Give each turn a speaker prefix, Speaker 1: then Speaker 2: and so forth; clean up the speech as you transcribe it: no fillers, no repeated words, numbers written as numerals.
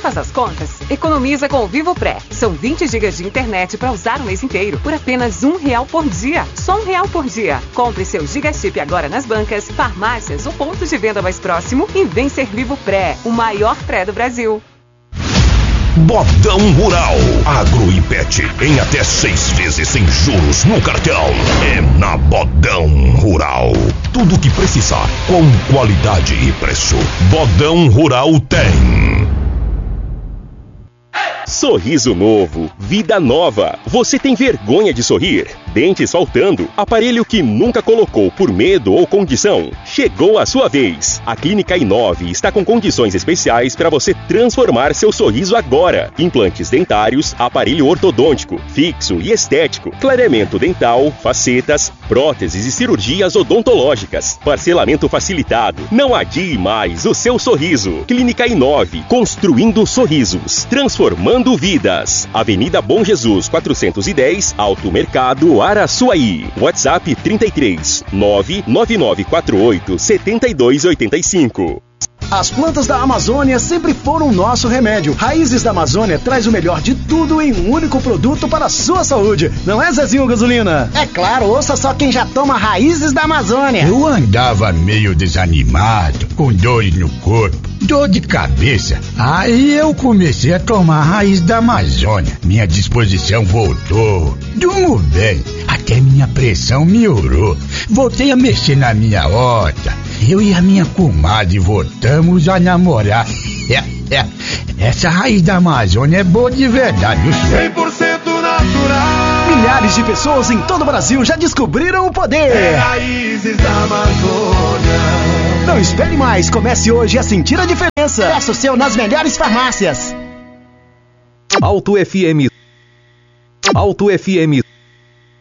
Speaker 1: faz as contas? Economiza com o Vivo Pré. São 20 GB de internet para usar o mês inteiro por apenas R$1 por dia. Só R$1 por dia. Compre seu Gigachip agora nas bancas, farmácias ou pontos de venda mais próximo e vem ser Vivo Pré, o maior pré do Brasil.
Speaker 2: Bodão Rural. Agro e Pet em até 6 vezes sem juros no cartão. É na Bodão Rural. Tudo o que precisar com qualidade e preço. Bodão Rural tem.
Speaker 3: Sorriso novo, vida nova. Você tem vergonha de sorrir? Dentes faltando? Aparelho que nunca colocou por medo ou condição? Chegou a sua vez. A Clínica Inove está com condições especiais para você transformar seu sorriso agora. Implantes dentários, aparelho ortodôntico, fixo e estético, clareamento dental, facetas, próteses e cirurgias odontológicas. Parcelamento facilitado. Não adie mais o seu sorriso. Clínica Inove, construindo sorrisos, transformando vidas. Avenida Bom Jesus 410, Alto Mercado, Araçuaí. WhatsApp 33 99948 7285.
Speaker 4: As plantas da Amazônia sempre foram nosso remédio. Raízes da Amazônia traz o melhor de tudo em um único produto para a sua saúde. Não é, Zezinho Gasolina?
Speaker 5: É claro, ouça só quem já toma Raízes da Amazônia.
Speaker 6: Eu andava meio desanimado, com dores no corpo, dor de cabeça. Aí eu comecei a tomar Raiz da Amazônia. Minha disposição voltou. Durmo bem, até minha pressão melhorou. Voltei a mexer na minha horta. Eu e a minha comadre voltamos a namorar. Essa Raiz da Amazônia é boa de verdade, viu?
Speaker 7: 100% natural.
Speaker 4: Milhares de pessoas em todo o Brasil já descobriram o poder.
Speaker 7: É Raízes da Amazônia.
Speaker 4: Não espere mais, comece hoje a sentir a diferença.
Speaker 5: Peça o seu nas melhores farmácias.
Speaker 8: Alto FM. Alto FM.